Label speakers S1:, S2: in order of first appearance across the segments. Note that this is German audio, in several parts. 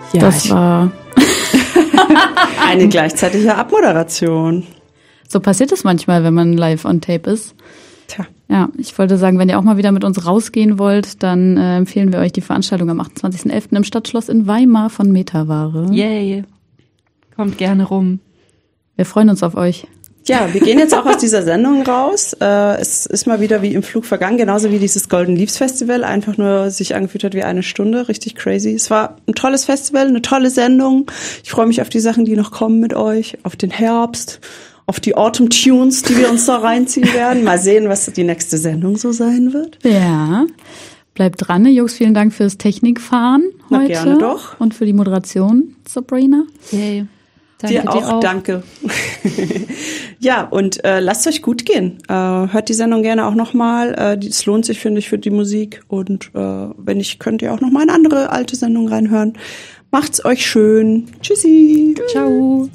S1: Ja,
S2: das war
S1: eine gleichzeitige Abmoderation.
S2: So passiert es manchmal, wenn man live on tape ist.
S1: Tja.
S2: Ja, ich wollte sagen, wenn ihr auch mal wieder mit uns rausgehen wollt, dann empfehlen wir euch die Veranstaltung am 28.11. im Stadtschloss in Weimar von Metaware.
S3: Yay. Kommt gerne rum.
S2: Wir freuen uns auf euch.
S1: Ja, wir gehen jetzt auch aus dieser Sendung raus. Es ist mal wieder wie im Flug vergangen, genauso wie dieses Golden Leaves Festival, einfach nur sich angefühlt hat wie eine Stunde, richtig crazy. Es war ein tolles Festival, eine tolle Sendung. Ich freue mich auf die Sachen, die noch kommen mit euch, auf den Herbst, auf die Autumn Tunes, die wir uns da reinziehen werden. Mal sehen, was die nächste Sendung so sein wird.
S2: Ja, bleibt dran, Jungs, vielen Dank fürs Technikfahren heute.
S1: Na, gerne doch.
S2: Und für die Moderation, Sabrina.
S3: Yay.
S1: Danke dir auch, danke. Ja, und lasst euch gut gehen. Hört die Sendung gerne auch nochmal. Es lohnt sich, finde ich, für die Musik. Und wenn nicht, könnt ihr auch nochmal in andere alte Sendung reinhören. Macht's euch schön. Tschüssi.
S2: Ciao.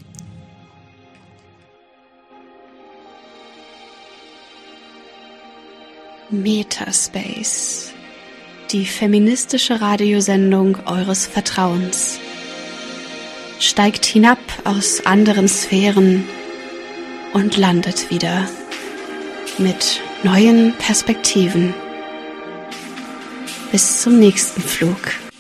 S4: Metaspace. Die feministische Radiosendung eures Vertrauens. Steigt hinab aus anderen Sphären und landet wieder mit neuen Perspektiven. Bis zum nächsten Flug.